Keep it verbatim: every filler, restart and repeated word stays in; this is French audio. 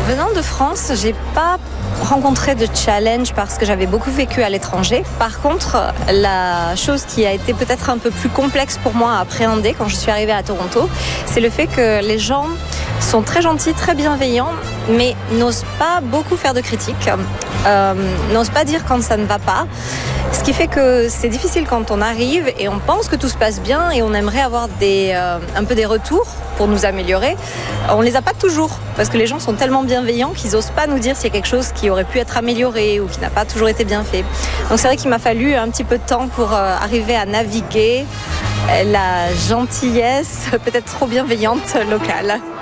Venant de France, j'ai pas rencontré de challenge parce que j'avais beaucoup vécu à l'étranger. Par contre, la chose qui a été peut-être un peu plus complexe pour moi à appréhender quand je suis arrivée à Toronto, c'est le fait que les gens sont très gentils, très bienveillants, mais n'osent pas beaucoup faire de critiques, euh, n'osent pas dire quand ça ne va pas. Ce qui fait que c'est difficile quand on arrive et on pense que tout se passe bien et on aimerait avoir des, euh, un peu des retours pour nous améliorer. On ne les a pas toujours parce que les gens sont tellement bienveillants qu'ils n'osent pas nous dire s'il y a quelque chose qui aurait pu être amélioré ou qui n'a pas toujours été bien fait. Donc c'est vrai qu'il m'a fallu un petit peu de temps pour euh, arriver à naviguer la gentillesse peut-être trop bienveillante locale.